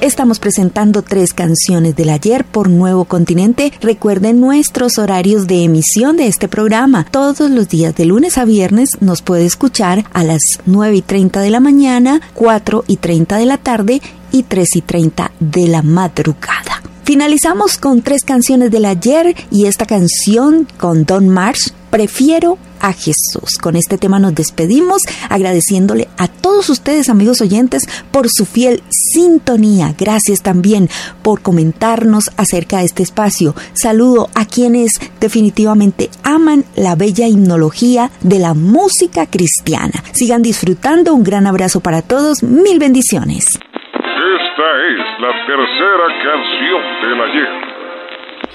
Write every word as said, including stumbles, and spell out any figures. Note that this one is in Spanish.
Estamos presentando tres canciones del ayer por Nuevo Continente. Recuerden nuestros horarios de emisión de este programa. Todos los días de lunes a viernes nos puede escuchar a las nueve y treinta de la mañana, cuatro y treinta de la tarde y tres y treinta de la madrugada. Finalizamos con tres canciones del ayer y esta canción con Don Marsh, Prefiero a Jesús. Con este tema nos despedimos agradeciéndole a todos ustedes, amigos oyentes, por su fiel sintonía. Gracias también por comentarnos acerca de este espacio. Saludo a quienes definitivamente aman la bella himnología de la música cristiana. Sigan disfrutando. Un gran abrazo para todos. Mil bendiciones. Esta es la tercera canción del ayer.